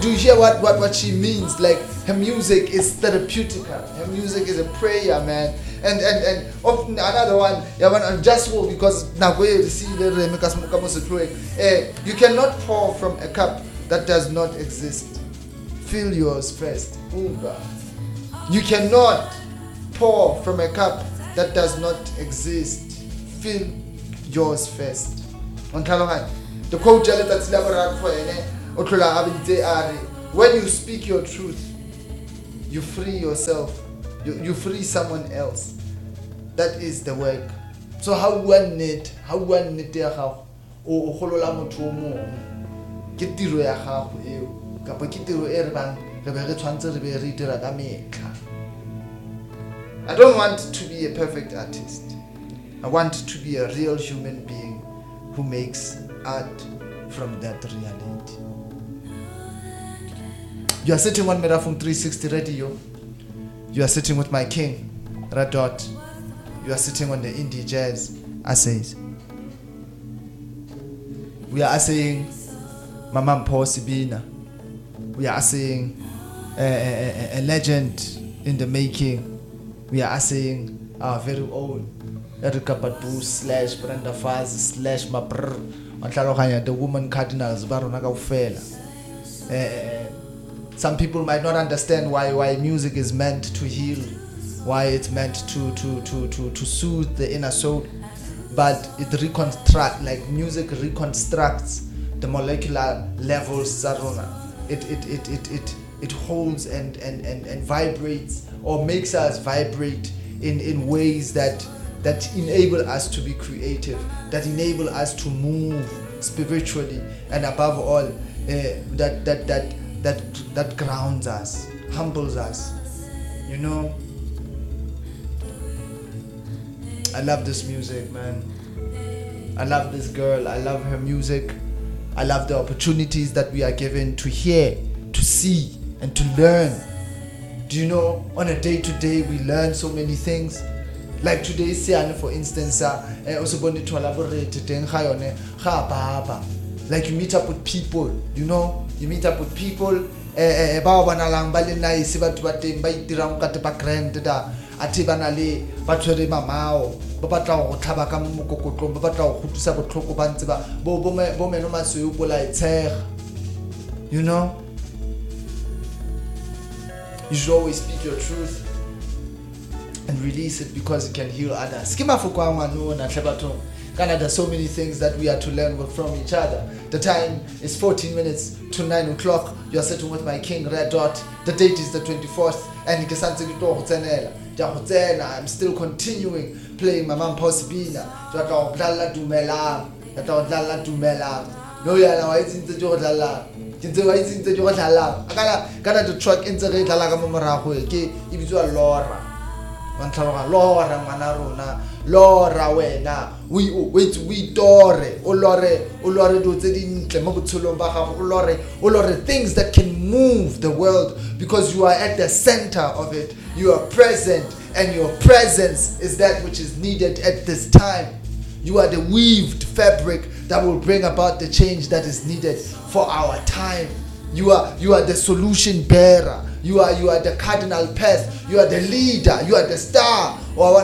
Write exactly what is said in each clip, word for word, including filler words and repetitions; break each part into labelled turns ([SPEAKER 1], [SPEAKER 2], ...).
[SPEAKER 1] Do you hear what, what, what she means? Like, her music is therapeutic. Her music is a prayer, man. And and and often another one, yeah, one just will because now we see the you cannot pour from a cup that does not exist. Fill yours first. You cannot pour from a cup that does not exist. Fill yours first. The quote when you speak your truth, you free yourself. You, you free someone else. That is the work. So how one need, how one need ya gago o golola motho o mongwe ke tiro ya gago eo kapa ke tiro e re bang re be re tshwantse re be re dira ka metlha. I don't want to be a perfect artist. I want to be a real human being who makes art from that reality. You are sitting on Merafung three sixty Radio. You are sitting with my king, Radot. You are sitting on the indie jazz assays. We are assaying Mama Mpho Sibina. We are assaying a, a, a legend in the making. We are assaying our very own Erika Badu slash Brenda Faz slash Mabr. The woman cardinals Barona Gaufela. Some people might not understand why why music is meant to heal, why it's meant to to to to, to soothe the inner soul, but it reconstructs, like music reconstructs the molecular levels. It it it it it it holds and and and, and vibrates or makes us vibrate in, in ways that that enable us to be creative, that enable us to move spiritually, and above all, uh, that that that. that that grounds us, humbles us, you know. I love this music, man. I love this girl. I love her music. I love the opportunities that we are given to hear, to see, and to learn. Do you know, on a day-to-day, we learn so many things. Like today, for instance, like you meet up with people, you know, you meet up with people, eh ba bana lang ba le nice batho ba teng ba itirang ka te background da ati bana le ba tshwere mamao ba batla go tlhaba ka mokokotlong ba batla go gutisa botlhoko ba ntse ba bo bo bo meno masweu pola etshega, you know. You should always speak your truth and release it because it can heal others. Ke mafoko a ngwana na tlhabatong. There's so many things that we are to learn from each other. The time is fourteen minutes to nine o'clock. You are sitting with my king, Red Dot. The date is the twenty-fourth. And I'm still continuing playing Mama Mpho Sibina. No, yeah, no, it's in the Jordan. It's in the Jordan. I got the truck in the Lalagamaraho. If you are Laura. Lora manarona Lora wena we wait we dore o lore o lore do tse dintle mo botsholong ba gago o lore o lore things that can move the world because you are at the center of it. You are present, and your presence is that which is needed at this time. You are the weaved fabric that will bring about the change that is needed for our time. You are you are the solution bearer. You are you are the cardinal path. You are the leader. You are the star.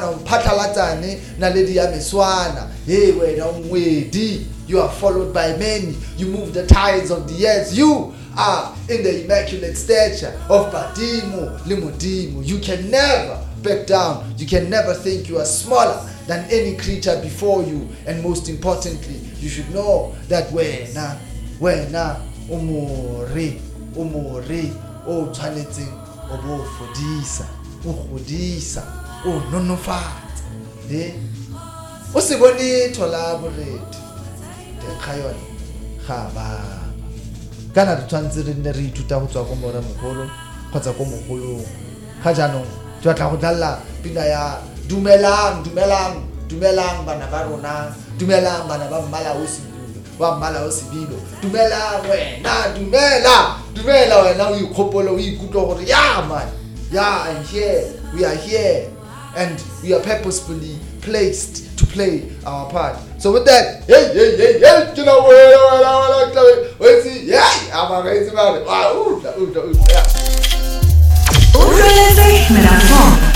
[SPEAKER 1] You are followed by many. You move the tides of the earth. You are in the immaculate stature of Badimu Limudimu. You can never back down. You can never think you are smaller than any creature before you. And most importantly, you should know that wena wena umuri umuri o tshwanetseng o bo fodisa o godisa o nonofatsa le o se bone thola borete de khayone ga ba kana re tshwantse re nne re ithuta go tswa go mora mogolo kgotsa go mogolo ga jaanong twa tla go dalla pina ya dumelang dumelang dumelang bana ba rona dumelang bana ba mmala o se wa mmala o se bilo dumela wena dumela dumela wena o ikgopolo o ikutlo gore ya man yeah I'm here we are here and we are purposefully placed to play our part. So with that, hey, hey, hey, hey, you know what? What's it? Yeah, I'm going to say about it. Wow, ooh, ooh, ooh, yeah.